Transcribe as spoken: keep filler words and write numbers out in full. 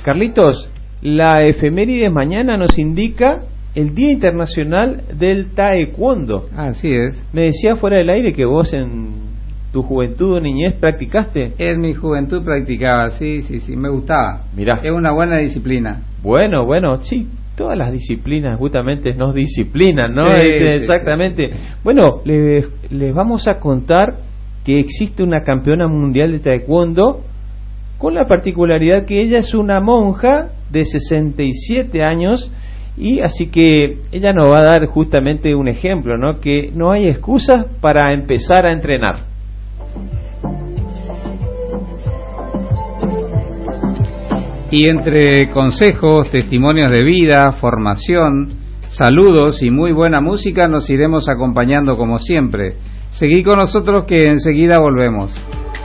Carlitos, la efeméride mañana nos indica el Día Internacional del Taekwondo. Así es. Me decía fuera del aire que vos en tu juventud o niñez practicaste. En mi juventud practicaba, sí, sí, sí, me gustaba. Mirá. Es una buena disciplina. Bueno, bueno, sí, todas las disciplinas justamente nos disciplinan, ¿no? Sí, Este, sí, exactamente. Sí, sí. Bueno, les, les vamos a contar que existe una campeona mundial de taekwondo con la particularidad que ella es una monja de sesenta y siete años, y así que ella nos va a dar justamente un ejemplo, ¿no? Que no hay excusas para empezar a entrenar. Y entre consejos, testimonios de vida, formación, saludos y muy buena música nos iremos acompañando como siempre. Seguí con nosotros que enseguida volvemos.